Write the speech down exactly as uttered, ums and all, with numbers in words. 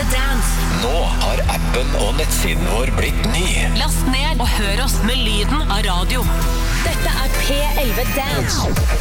elleve Dance. Nå har appen og nettsiden vår blitt ny. Last ned og hør oss med lyden av radio. Dette er P elleve Dance.